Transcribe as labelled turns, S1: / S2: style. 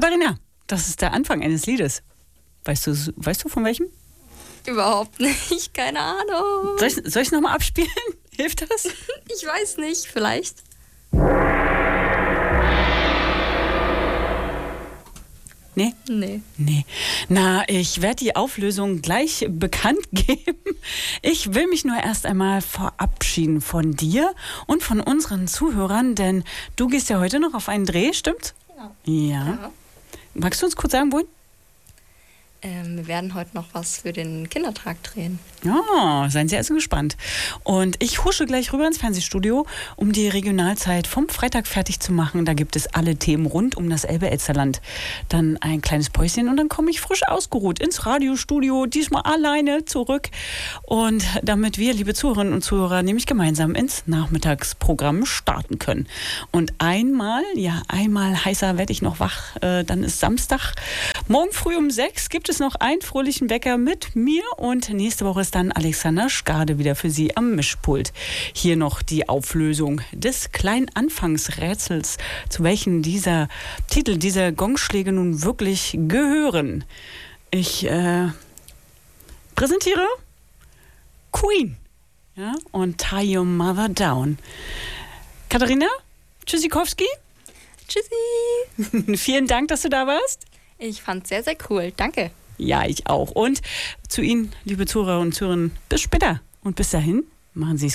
S1: Katharina, das ist der Anfang eines Liedes. Weißt du von welchem?
S2: Überhaupt nicht, keine Ahnung.
S1: Soll ich nochmal abspielen? Hilft das?
S2: Ich weiß nicht, vielleicht.
S1: Nee? Nee. Na, ich werde die Auflösung gleich bekannt geben. Ich will mich nur erst einmal verabschieden von dir und von unseren Zuhörern, denn du gehst ja heute noch auf einen Dreh, stimmt's? Ja. Magst du uns kurz sagen, wohin?
S2: Wir werden heute noch was für den Kindertag drehen.
S1: Ja, seien Sie also gespannt. Und ich husche gleich rüber ins Fernsehstudio, um die Regionalzeit vom Freitag fertig zu machen. Da gibt es alle Themen rund um das Elbe-Elsterland. Dann ein kleines Päuschen und dann komme ich frisch ausgeruht ins Radiostudio, diesmal alleine zurück. Und damit wir, liebe Zuhörerinnen und Zuhörer, nämlich gemeinsam ins Nachmittagsprogramm starten können. Und einmal heißer werde ich noch wach, dann ist Samstag. Morgen früh um 6 gibt es noch einen fröhlichen Wecker mit mir und nächste Woche ist dann Alexander Schkade wieder für Sie am Mischpult. Hier noch die Auflösung des kleinen Anfangsrätsels, zu welchen dieser Titel, dieser Gongschläge nun wirklich gehören. Ich präsentiere Queen, ja, und Tie Your Mother Down. Katharina, Tschüssikowski.
S2: Tschüssi.
S1: Vielen Dank, dass du da warst.
S2: Ich fand's sehr, sehr cool. Danke.
S1: Ja, ich auch. Und zu Ihnen, liebe Zuhörer und Zuhörerinnen, bis später. Und bis dahin, machen Sie es gut.